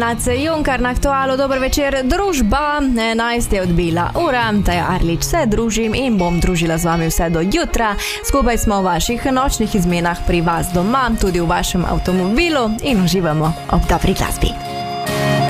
Nace Junkar na Aktualu, dober večer, družba, 11 je odbila ura, Taja Arlič se družim in bom družila z vami vse do jutra. Skupaj smo v vaših nočnih izmenah pri vas doma, tudi v vašem avtomobilu in uživamo ob dobri glasbi.